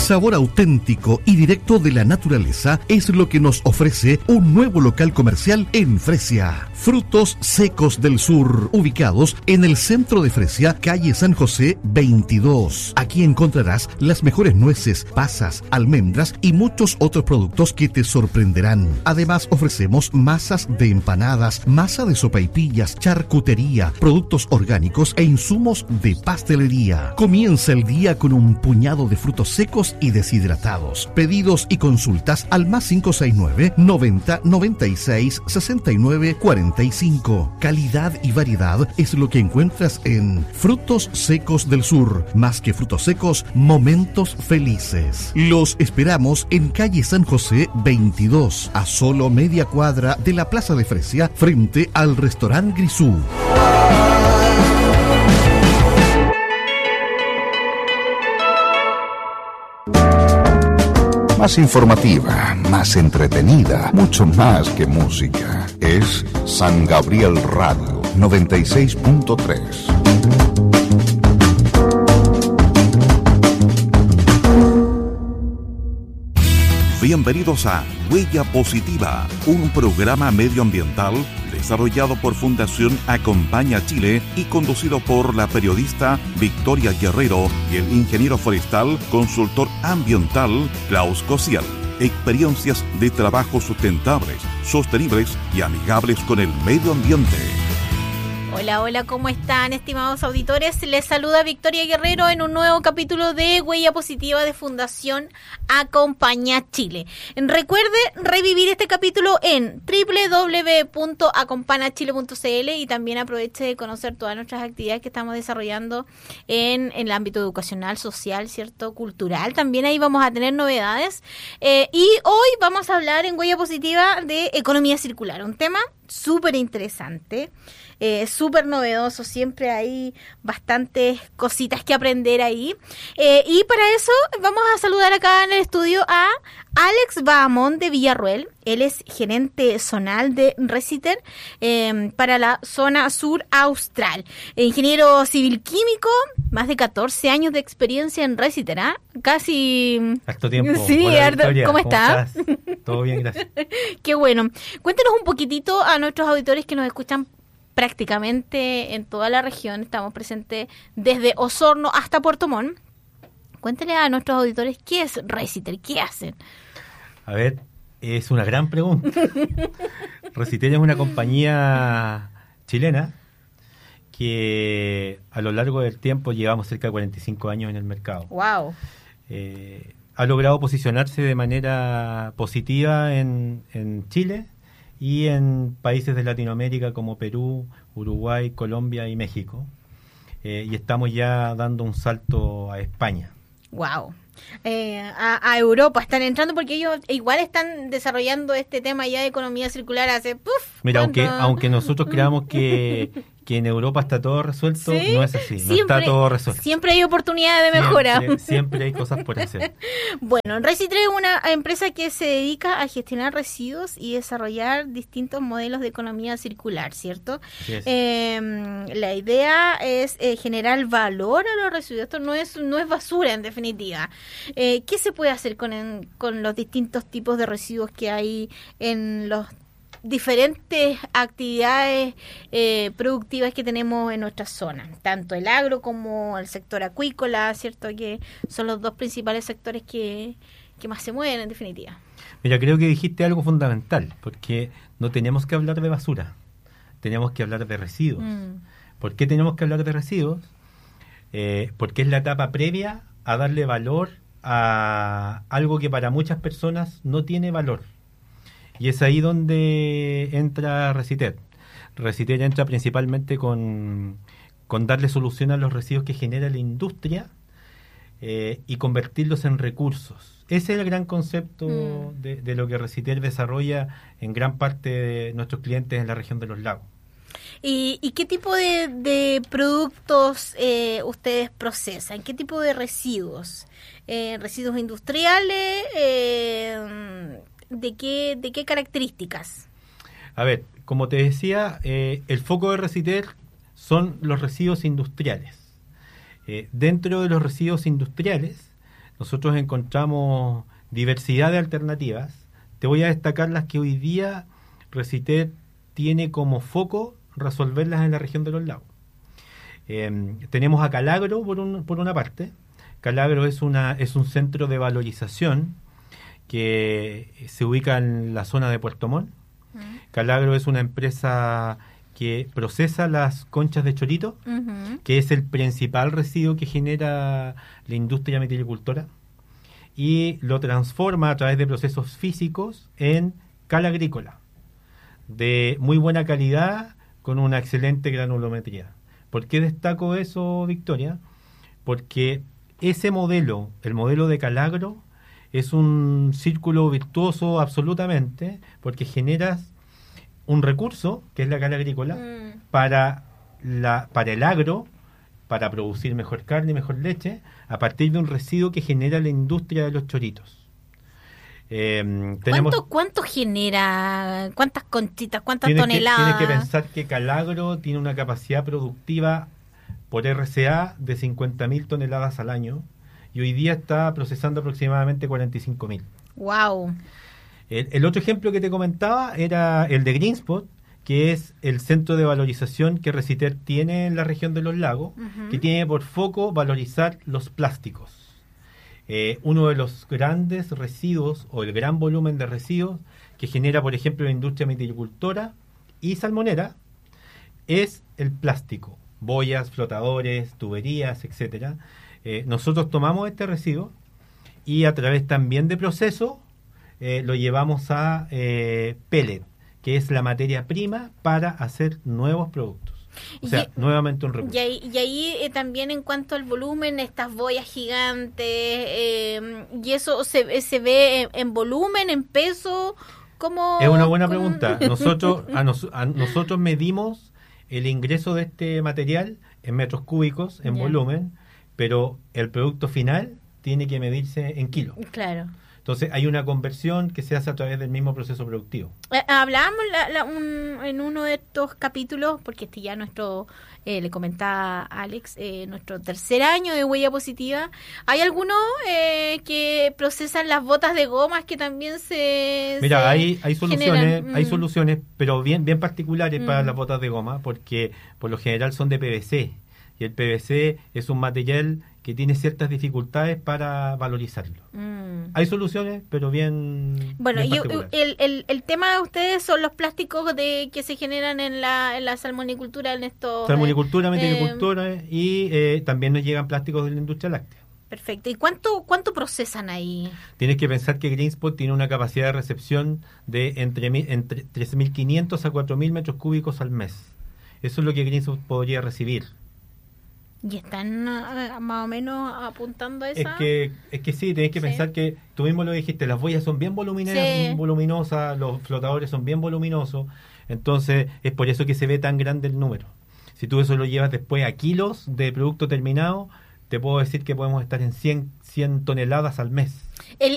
sabor auténtico y directo de la naturaleza es lo que nos ofrece un nuevo local comercial en Fresia. Frutos Secos del Sur, ubicados en el centro de Fresia, calle San José 22. Aquí encontrarás las mejores nueces, pasas, almendras y muchos otros productos que te sorprenderán. Además, ofrecemos masas de empanadas, masa de sopaipillas, charcutería, productos orgánicos e insumos de pastelería. Comienza el día con un puñado de frutos secos y deshidratados. Pedidos y consultas al más 569 90 96 69 45. Calidad y variedad es lo que encuentras en Frutos Secos del Sur. Más que frutos secos, momentos felices. Los esperamos en calle San José 22, a solo media cuadra de la Plaza de Fresia, frente al restaurante Grisú. Más informativa, más entretenida, mucho más que música. Es San Gabriel Radio 96.3. Bienvenidos a Huella Positiva, un programa medioambiental desarrollado por Fundación Acompaña Chile y conducido por la periodista Victoria Guerrero y el ingeniero forestal consultor ambiental Klaus Kosiel. Experiencias de trabajo sustentables, sostenibles y amigables con el medio ambiente. Hola, hola, ¿cómo están, estimados auditores? Les saluda Victoria Guerrero en un nuevo capítulo de Huella Positiva de Fundación Acompaña Chile. Recuerde revivir este capítulo en www.acompanachile.cl y también aproveche de conocer todas nuestras actividades que estamos desarrollando en el ámbito educacional, social, cierto, cultural. También ahí vamos a tener novedades. Y hoy vamos a hablar en Huella Positiva de economía circular, un tema súper interesante. Súper novedoso, siempre hay bastantes cositas que aprender ahí. Y para eso vamos a saludar acá en el estudio a Alex Bahamón de Villarroel. Él es gerente zonal de Reciter para la zona sur austral. Ingeniero civil químico, más de 14 años de experiencia en Reciter, ¿ah? Casi... Harto tiempo. Sí, Hola, Victoria. ¿Cómo está? Todo bien, gracias. Qué bueno. Cuéntenos un poquitito a nuestros auditores que nos escuchan prácticamente en toda la región. Estamos presentes desde Osorno hasta Puerto Montt. Cuéntenle a nuestros auditores qué es Reciter, qué hacen. A ver, es una gran pregunta. Reciter es una compañía chilena que a lo largo del tiempo llevamos cerca de 45 años en el mercado. Wow. Ha logrado posicionarse de manera positiva en Chile y en países de Latinoamérica como Perú, Uruguay, Colombia y México. Y estamos ya dando un salto a España. Wow. A Europa están entrando porque ellos igual están desarrollando este tema ya de economía circular hace... Mira, aunque nosotros creamos que en Europa está todo resuelto, ¿sí? No es así, no está todo resuelto. Siempre hay oportunidad de mejora. Siempre hay cosas por hacer. Bueno, Reciter es una empresa que se dedica a gestionar residuos y desarrollar distintos modelos de economía circular, ¿cierto? La idea es generar valor a los residuos. Esto no es basura, en definitiva. ¿Qué se puede hacer con los distintos tipos de residuos que hay en los diferentes actividades productivas que tenemos en nuestra zona, tanto el agro como el sector acuícola, ¿cierto? Que son los dos principales sectores que más se mueven, en definitiva. Mira, creo que dijiste algo fundamental, porque no tenemos que hablar de basura, tenemos que hablar de residuos. ¿Por qué tenemos que hablar de residuos? Porque es la etapa previa a darle valor a algo que para muchas personas no tiene valor. Y es ahí donde entra Reciter. Reciter entra principalmente con darle solución a los residuos que genera la industria y convertirlos en recursos. Ese es el gran concepto de lo que Reciter desarrolla en gran parte de nuestros clientes en la región de los lagos. ¿Y qué tipo de productos ustedes procesan? ¿Qué tipo de residuos? ¿Residuos industriales? ¿De qué características? A ver, como te decía, el foco de Reciter son los residuos industriales. Dentro de los residuos industriales nosotros encontramos diversidad de alternativas. Te voy a destacar las que hoy día Reciter tiene como foco resolverlas en la región de los lagos. Tenemos a Calagro por una parte. Calagro es un centro de valorización que se ubica en la zona de Puerto Montt. Calagro es una empresa que procesa las conchas de chorito, que es el principal residuo que genera la industria metilicultora, y lo transforma a través de procesos físicos en cal agrícola, de muy buena calidad, con una excelente granulometría. ¿Por qué destaco eso, Victoria? Porque ese modelo, el modelo de Calagro, es un círculo virtuoso absolutamente, porque generas un recurso, que es la cal agrícola, para el agro, para producir mejor carne y mejor leche, a partir de un residuo que genera la industria de los choritos. ¿Cuánto genera? ¿Cuántas conchitas? ¿Cuántas toneladas? Tienes que pensar que Calagro tiene una capacidad productiva por RCA de 50.000 toneladas al año, y hoy día está procesando aproximadamente 45.000. ¡Wow! El otro ejemplo que te comentaba era el de Greenspot, que es el centro de valorización que Reciter tiene en la región de los lagos, que tiene por foco valorizar los plásticos. Uno de los grandes residuos, o el gran volumen de residuos que genera, por ejemplo, la industria metilicultora y salmonera, es el plástico. Boyas, flotadores, tuberías, etcétera. Nosotros tomamos este residuo y a través también de proceso lo llevamos a pellet, que es la materia prima para hacer nuevos productos. O sea, nuevamente un recurso. Y ahí también, en cuanto al volumen, estas boyas gigantes, y eso se ve en volumen, en peso, ¿cómo? Es una buena pregunta. Nosotros medimos el ingreso de este material en metros cúbicos, en volumen, pero el producto final tiene que medirse en kilos. Claro. Entonces hay una conversión que se hace a través del mismo proceso productivo. Hablábamos en uno de estos capítulos, porque ya le comentaba Alex, nuestro tercer año de Huella Positiva. Hay algunos que procesan las botas de gomas que también Mira, hay soluciones, generan. hay soluciones, pero bien particulares para las botas de goma, porque por lo general son de PVC, y el PVC es un material que tiene ciertas dificultades para valorizarlo. Hay soluciones, pero bien. Bueno, bien el tema de ustedes son los plásticos que se generan en la salmonicultura, en estos. Salmonicultura, metilicultura, y también nos llegan plásticos de la industria láctea. Perfecto. ¿Y cuánto procesan ahí? Tienes que pensar que Greenspot tiene una capacidad de recepción de entre 3.500 a 4.000 metros cúbicos al mes. Eso es lo que Greenspot podría recibir. ¿Y están más o menos apuntando a esa? Es que sí, tenés que pensar que tú mismo lo dijiste, las boyas son bien voluminosas, los flotadores son bien voluminosos, entonces es por eso que se ve tan grande el número. Si tú eso lo llevas después a kilos de producto terminado, te puedo decir que podemos estar en 100 toneladas al mes. El